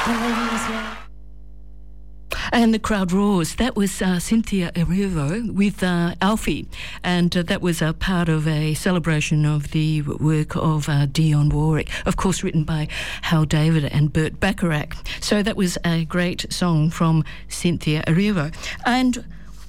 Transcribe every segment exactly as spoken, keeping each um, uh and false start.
And the crowd roars. That was uh, Cynthia Erivo with uh, Alfie, and uh, that was a part of a celebration of the work of uh, Dionne Warwick, of course written by Hal David and Burt Bacharach. So that was a great song from Cynthia Erivo. And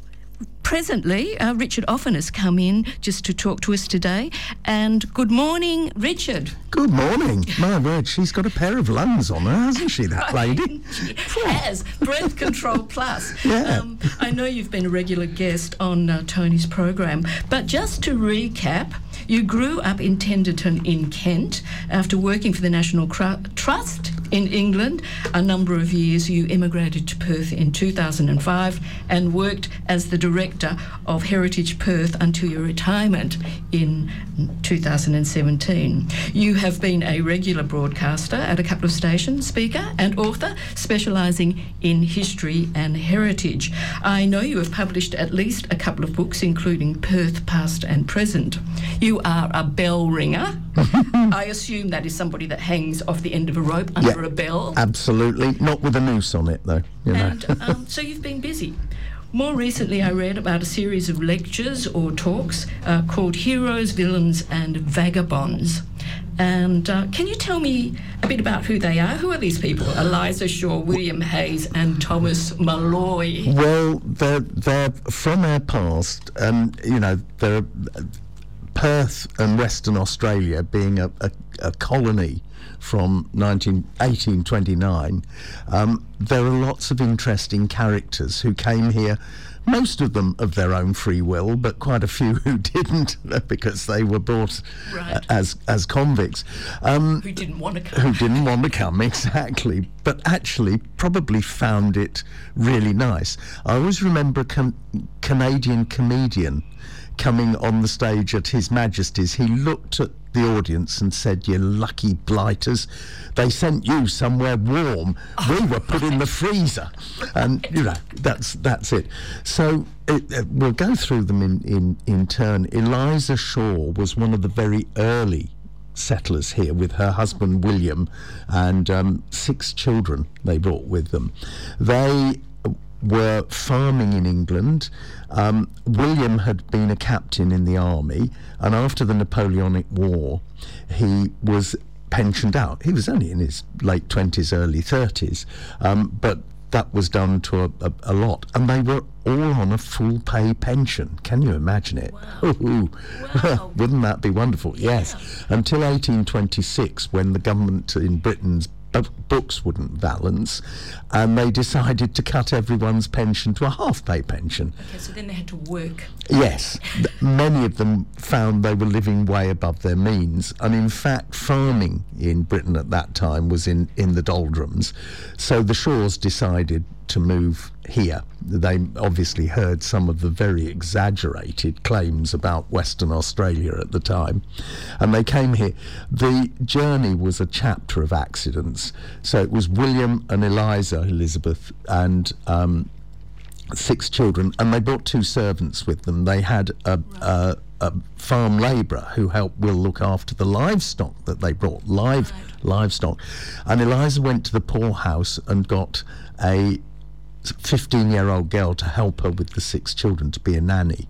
presently, uh, Richard Offen has come in just to talk to us today. And good morning, Richard. Good morning. My word, she's got a pair of lungs on her, hasn't she, that lady? She has. Breath Control Plus. Yeah. Um, I know you've been a regular guest on uh, Tony's program, but just to recap, you grew up in Tenderton in Kent. After working for the National Cru- Trust in England a number of years, you immigrated to Perth in two thousand five and worked as the director of Heritage Perth until your retirement in two thousand seventeen. You have been a regular broadcaster at a couple of stations, speaker and author, specialising in history and heritage. I know you have published at least a couple of books, including Perth Past and Present. You are a bell ringer. I assume that is somebody that hangs off the end of a rope under Yeah, a bell. Absolutely. Not with a noose on it, though. You know. And um, so you've been busy. More recently, I read about a series of lectures or talks uh, called Heroes, Villains and Vagabonds. And uh, can you tell me a bit about who they are? Who are these people? Eliza Shaw, William Hayes and Thomas Malloy. Well, they're, they're from our past, and, you know, they're... Perth and Western Australia being a, a, a colony from nineteen, eighteen twenty-nine, um, there are lots of interesting characters who came here, most of them of their own free will, but quite a few who didn't because they were brought right. uh, as as convicts. Um, who didn't want to come. Who didn't want to come, exactly, but actually probably found it really nice. I always remember a can- Canadian comedian coming on the stage at His Majesty's. He looked at the audience and said, "You lucky blighters, they sent you somewhere warm. We were put in the freezer." And, you know, that's that's it. So it, uh, we'll go through them in, in, in turn. Eliza Shaw was one of the very early settlers here with her husband William and um, six children they brought with them. They were farming in England. Um, William had been a captain in the army, and after the Napoleonic War he was pensioned out. He was only in his late twenties, early thirties, um, but that was done to a, a, a lot, and they were all on a full pay pension. Can you imagine it? Wow. Ooh, Wow. wouldn't that be wonderful? Yeah. Yes, until eighteen twenty-six, when the government in Britain's bu- books wouldn't balance, and they decided to cut everyone's pension to a half-pay pension. Okay, so then they had to work. Yes, th- many of them found they were living way above their means, and in fact farming in Britain at that time was in, in the doldrums. So the Shaws decided to move here. They obviously heard some of the very exaggerated claims about Western Australia at the time, and they came here. The journey was a chapter of accidents. So it was William and Eliza, Elizabeth, and um, six children, and they brought two servants with them. They had a, a, a farm labourer who helped Will look after the livestock that they brought, live Right. livestock. And Eliza went to the poorhouse and got a fifteen-year-old girl to help her with the six children, to be a nanny.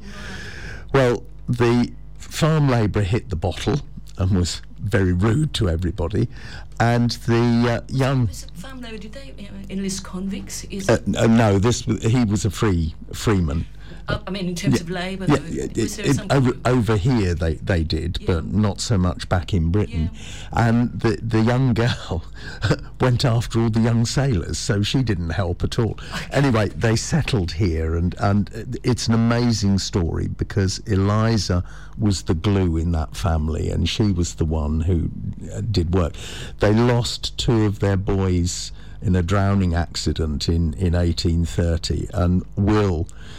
Well, the farm labourer hit the bottle and was very rude to everybody, and the uh, young... Was it farm labour? Did they uh, enlist convicts? Is Uh, it, uh, no, this was, he was a free freeman. uh, I mean, in terms of labour, Yeah, though, it- was there it- some over, kind of- over here they, they did, Yeah. but not so much back in Britain. And the the young girl went after all the young sailors, so she didn't help at all. Anyway, they settled here, and, and it's an amazing story because Eliza was the glue in that family, and she was the one who uh, did work. They lost two of their boys in a drowning accident in, in eighteen thirty, and Will...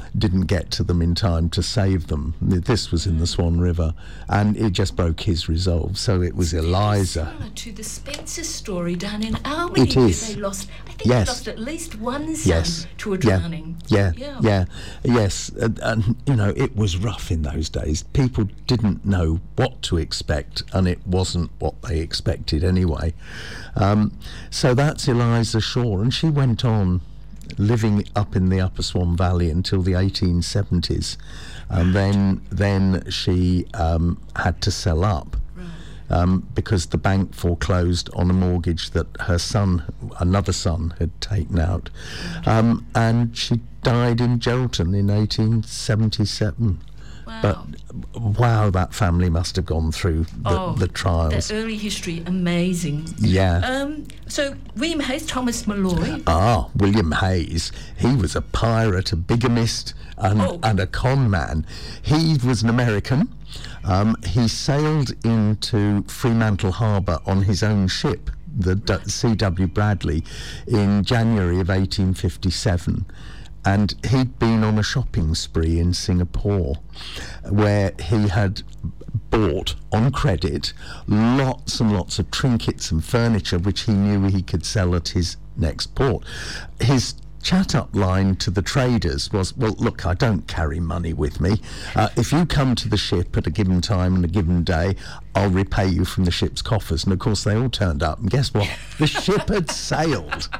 didn't get to them in time to save them. This was in the Swan River, and it just broke his resolve. So it was it's Eliza. Similar to the Spencer story down in Albany. It is. Where they lost, I think Yes. they lost at least one son Yes. to a Yeah. drowning. Yeah, Yeah. yeah, yes. And, and, you know, it was rough in those days. People didn't know what to expect, and it wasn't what they expected anyway. Um, so that's Eliza Shaw, and she went on living up in the Upper Swan Valley until the eighteen seventies, and then then she um, had to sell up. Um, because the bank foreclosed on a mortgage that her son, another son, had taken out. Um, and she died in Geraldton in eighteen seventy-seven. Wow. But, wow, that family must have gone through the, oh, the trials. That early history, amazing. Yeah. Um, so, William Hayes, Thomas Malloy. Ah, William Hayes. He was a pirate, a bigamist, and, Oh. and a con man. He was an American. Um, he sailed into Fremantle Harbour on his own ship, the D- C W Bradley, in January of eighteen fifty-seven. And he'd been on a shopping spree in Singapore, where he had bought on credit lots and lots of trinkets and furniture which he knew he could sell at his next port. His chat-up line to the traders was, well, look, I don't carry money with me. Uh, if you come to the ship at a given time and a given day, I'll repay you from the ship's coffers. And of course they all turned up, and guess what? The ship had sailed.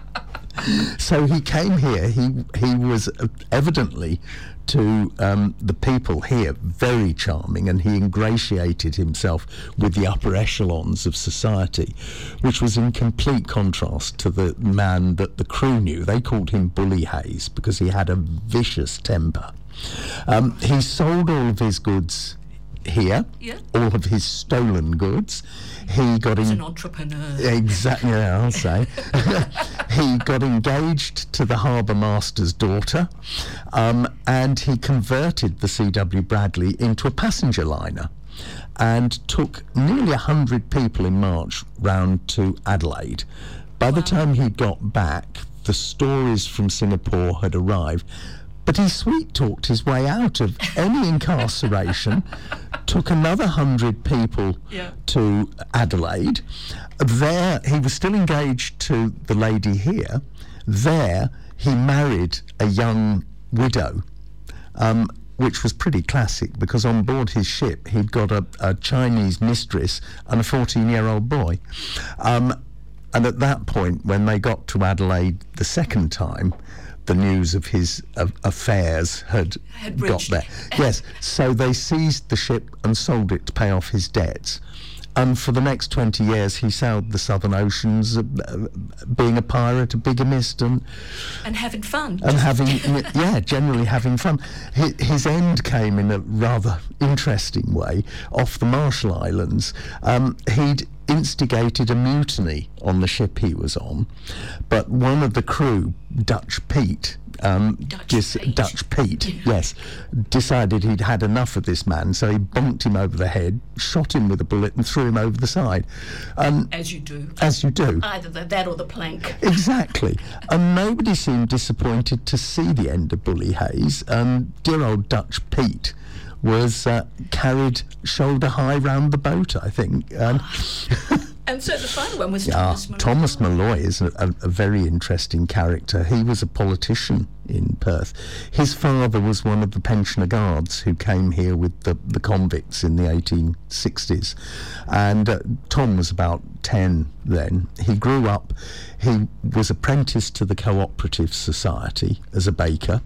So he came here. He he was evidently to um, the people here very charming, and he ingratiated himself with the upper echelons of society, which was in complete contrast to the man that the crew knew. They called him Bully Hayes because he had a vicious temper. Um, he sold all of his goods here, Yeah. all of his stolen goods. He got He's in. an entrepreneur. Exactly, yeah, I'll say. He got engaged to the harbour master's daughter, um, and he converted the C W Bradley into a passenger liner, and took nearly a hundred people in March round to Adelaide. By the time he got back, the stories from Singapore had arrived, but he sweet-talked his way out of any incarceration, took another hundred people Yeah. to Adelaide. There, he was still engaged to the lady here. There, he married a young widow, um, which was pretty classic, because on board his ship, he'd got a, a Chinese mistress and a fourteen-year-old boy. Um, and at that point, when they got to Adelaide the second time, the news of his uh, affairs had, Had got reached. there. Yes, so they seized the ship and sold it to pay off his debts. And for the next twenty years, he sailed the southern oceans, uh, uh, being a pirate, a bigamist, and And having fun. and having, yeah, generally having fun. His, his end came in a rather interesting way off the Marshall Islands. Um, he'd instigated a mutiny on the ship he was on, but one of the crew, Dutch Pete, um, Dutch dis- Pete. Dutch Pete, Yeah. yes, decided he'd had enough of this man, so he bonked him over the head, shot him with a bullet, and threw him over the side. Um, As you do. as you do. Either the, that or the plank. Exactly. And nobody seemed disappointed to see the end of Bully Hayes. Um, dear old Dutch Pete was uh, carried shoulder high round the boat, I think. Um, And so the final one was ah, Thomas Malloy. Thomas Malloy is a, a, a very interesting character. He was a politician in Perth. His father was one of the pensioner guards who came here with the, the convicts in the eighteen sixties. And uh, Tom was about ten then. He grew up, he was apprenticed to the Cooperative Society as a baker,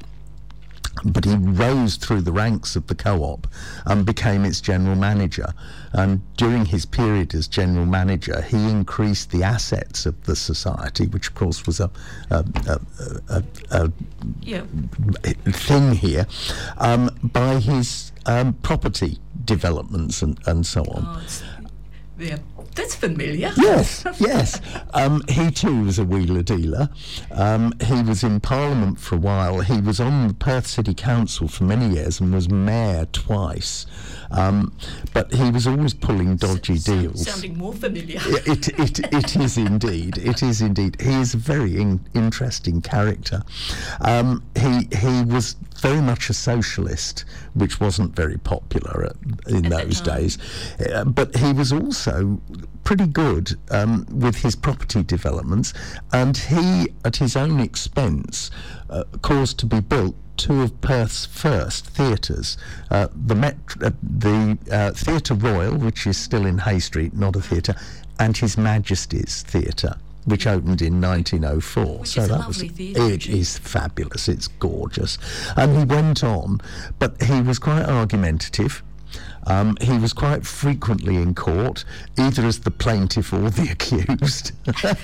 but he rose through the ranks of the co-op and became its general manager. And during his period as general manager, he increased the assets of the society, which of course was a, a, a, a, a Yeah. thing here, um, by his um, property developments and, and so on. Oh, it's, yeah. That's familiar. Yes, yes. Um, he too was a wheeler dealer. Um, he was in Parliament for a while. He was on the Perth City Council for many years and was mayor twice. Um, but he was always pulling dodgy S- deals. Sounding more familiar. It, it, it, it is indeed. It is indeed. He is a very in, interesting character. Um, he he was very much a socialist, which wasn't very popular at, in At those that time. days. Uh, but he was also pretty good um, with his property developments, and he, at his own expense, uh, caused to be built two of Perth's first theatres, uh, the Met, uh, the uh, Theatre Royal, which is still in Hay Street, not a theatre, and His Majesty's Theatre, which opened in nineteen oh four. Which so is a that lovely was theatre, it actually. is fabulous. It's gorgeous, and he went on, but he was quite argumentative. Um, he was quite frequently in court, either as the plaintiff or the accused.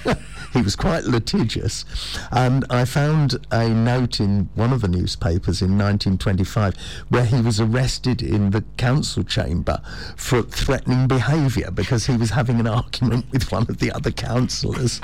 He was quite litigious. And I found a note in one of the newspapers in nineteen twenty-five where he was arrested in the council chamber for threatening behaviour because he was having an argument with one of the other councillors.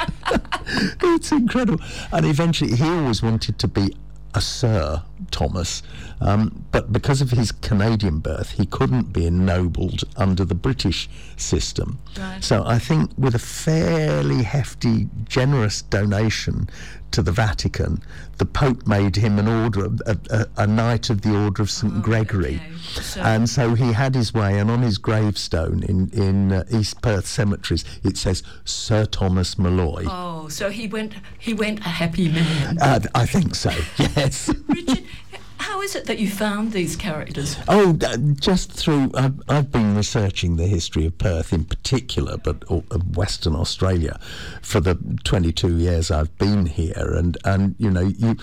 It's incredible. And eventually he always wanted to be a Sir Thomas, um, but because of his Canadian birth, he couldn't be ennobled under the British system. Right. So I think with a fairly hefty, generous donation to the Vatican, the Pope made him an order, a, a, a Knight of the Order of Saint Oh, Gregory. okay. So- And so he had his way, and on his gravestone in, in uh, East Perth cemeteries, it says Sir Thomas Molloy. Oh, so he went he went a happy man. Uh, I think so, yes. Richard, how is it that you found these characters? Oh, uh, just through, I've, I've been researching the history of Perth in particular, but uh, of Western Australia, for the twenty-two years I've been here. And, and you know, you,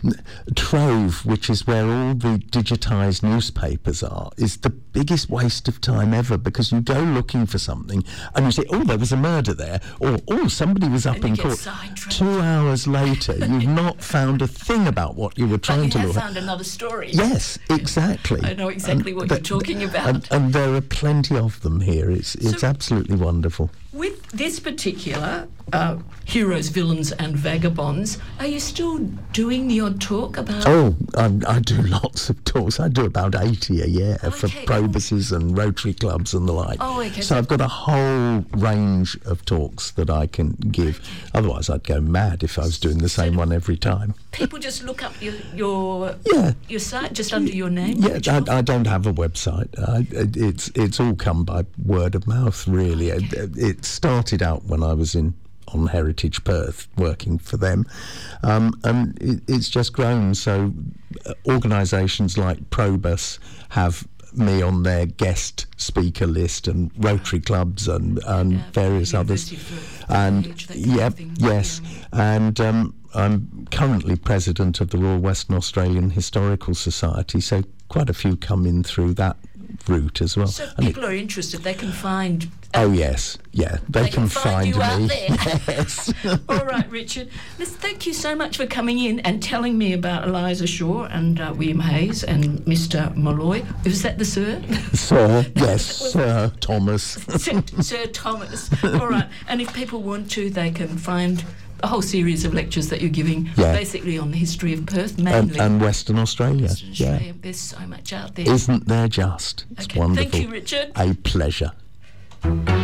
Trove, which is where all the digitised newspapers are, is the biggest waste of time ever, because you go looking for something and you say, oh, there was a murder there, or, oh, somebody was up And you in get court. sidetracked. Two hours later, you've not found a thing about what you were But trying you to have look at. found another story. Yes, exactly. I know exactly what you're talking about. And, and there are plenty of them here. It's it's So- absolutely wonderful. With this particular uh, heroes, villains, and vagabonds, are you still doing the odd talk about? Oh, I, I do lots of talks. I do about eighty a year for Okay. probuses and Rotary clubs and the like. Oh, okay. So I've got a whole range of talks that I can give. Otherwise, I'd go mad if I was doing the same one every time. People just look up your your Yeah. your site just under your name. Yeah, Richard? I, I don't have a website. I, it- it's it's all come by word of mouth, really. It, it started out when I was in on Heritage Perth working for them, um, and it, it's just grown. So uh, organisations like Probus have me on their guest speaker list, and Rotary clubs and, and Yeah, various University others. of And Age, that kind of yep, thing. yes, and um, I'm currently president of the Royal Western Australian Historical Society, so quite a few come in through that route as well. So And it- people are interested. They can find. oh yes, yeah, they, They can find you out me. there. Yes. All right, Richard. Listen, thank you so much for coming in and telling me about Eliza Shaw and uh, William Hayes and Mister Molloy. Was that the Sir? Sir, yes, Sir Thomas. Sir, Sir Thomas. All right. And if people want to, they can find a whole series of lectures that you're giving, Yeah. basically on the history of Perth, and, mainly. and Western Australia. Western Yeah. Australia. There's so much out there. Isn't there just? It's Okay, wonderful. thank you, Richard. A pleasure.